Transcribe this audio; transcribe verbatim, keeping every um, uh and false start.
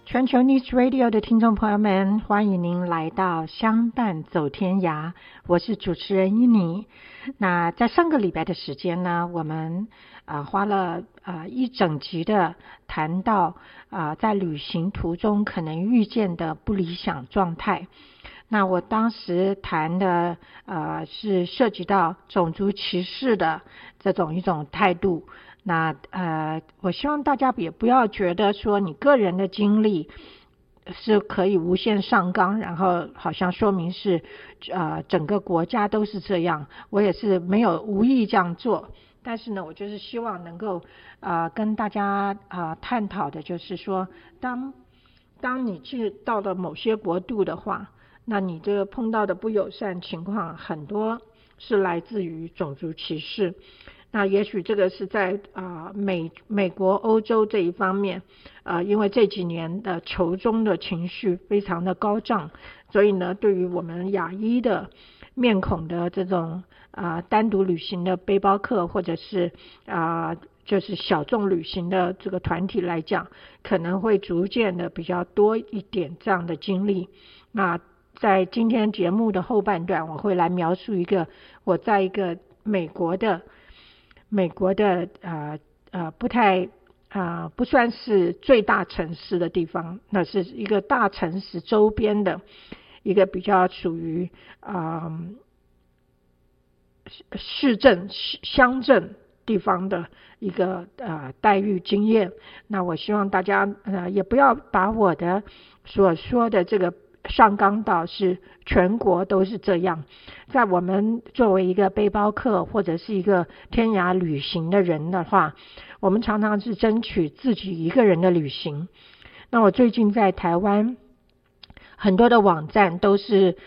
全球 News Radio 的听众朋友们，欢迎您来到相伴走天涯，我是主持人依妮。那在上个礼拜的时间呢，我们呃花了呃一整集的谈到呃在旅行途中可能遇见的不理想状态。那我当时谈的呃是涉及到种族歧视的这种一种态度。那呃，我希望大家也不要觉得说你个人的经历是可以无限上纲，然后好像说明是呃整个国家都是这样。我也是没有无意这样做，但是呢，我就是希望能够呃跟大家呃探讨的就是说，当当你去到了某些国度的话，那你这个碰到的不友善情况很多是来自于种族歧视。那也许这个是在啊、呃、美美国欧洲这一方面啊、呃，因为这几年的仇中的情绪非常的高涨，所以呢，对于我们亚裔的面孔的这种啊、呃、单独旅行的背包客，或者是啊、呃、就是小众旅行的这个团体来讲，可能会逐渐的比较多一点这样的经历。那在今天节目的后半段，我会来描述一个我在一个美国的美国的呃呃不太啊、呃、不算是最大城市的地方，那是一个大城市周边的一个比较属于啊、呃、市镇乡镇地方的一个呃待遇经验。那我希望大家呃也不要把我的所说的这个上纲到是全国都是这样。在我们作为一个背包客或者是一个天涯旅行的人的话，我们常常是争取自己一个人的旅行。那我最近在台湾很多的网站都是